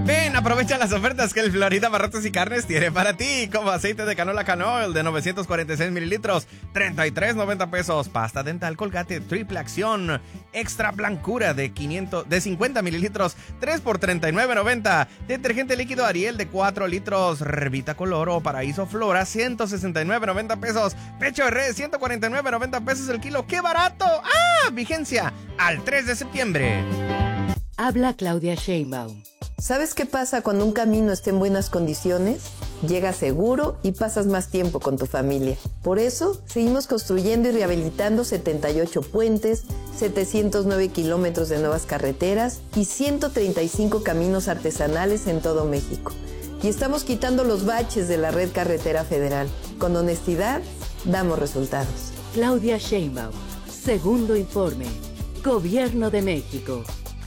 Ven, aprovecha las ofertas que el Florida Barrotes y Carnes tiene para ti. Como aceite de canola Canoil de 946 mililitros, 33.90 pesos. Pasta dental Colgate Triple Acción Extra Blancura de 50 mililitros, 3 por 39.90. Detergente líquido Ariel de 4 litros, Revita Color o Paraíso Flora, 169.90 pesos. Pecho de res, 149.90 pesos el kilo. ¡Qué barato! ¡Ah! Vigencia al 3 de septiembre. Habla Claudia Sheinbaum. ¿Sabes qué pasa cuando un camino está en buenas condiciones? Llegas seguro y pasas más tiempo con tu familia. Por eso, seguimos construyendo y rehabilitando 78 puentes, 709 kilómetros de nuevas carreteras y 135 caminos artesanales en todo México. Y estamos quitando los baches de la red carretera federal. Con honestidad, damos resultados. Claudia Sheinbaum. Segundo informe. Gobierno de México.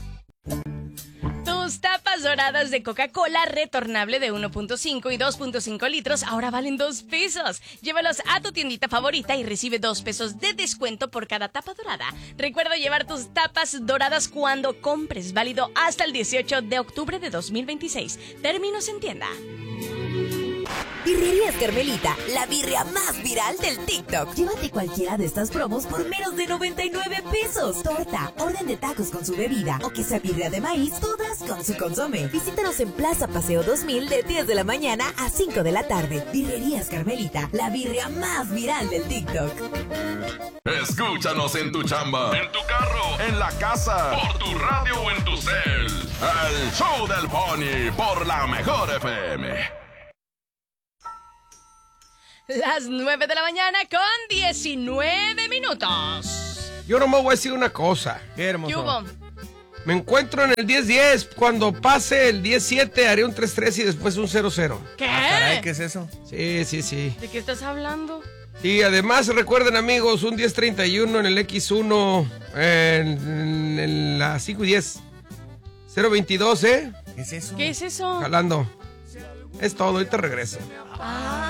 Tus tapas doradas de Coca-Cola retornable de 1.5 y 2.5 litros ahora valen 2 pesos. Llévalos a tu tiendita favorita y recibe 2 pesos de descuento por cada tapa dorada. Recuerda llevar tus tapas doradas cuando compres, válido hasta el 18 de octubre de 2026. Términos en tienda. Birrerías Carmelita, la birria más viral del TikTok. Llévate cualquiera de estas promos por menos de 99 pesos. Torta, orden de tacos con su bebida o que sea birria de maíz, todas con su consomé. Visítanos en Plaza Paseo 2000 de 10 de la mañana a 5 de la tarde. Birrerías Carmelita, la birria más viral del TikTok. Escúchanos en tu chamba, en tu carro, en la casa, por tu radio o en tu cel. El show del Pony por la mejor FM. Las 9 de la mañana con 19 minutos. Yo nomás voy a decir una cosa. Qué hermoso. ¿Qué hubo? Me encuentro en el 10-10. Cuando pase el 10-7 haré un 3-3 y después un 0-0. ¿Qué? Ah, caray, ¿qué es eso? Sí. ¿De qué estás hablando? Y además recuerden, amigos, un 10-31 en el X1 en la 5 y 10. 0-22, ¿eh? ¿Qué es eso? ¿Qué es eso? Jalando. Es todo, ahorita regreso. Ah.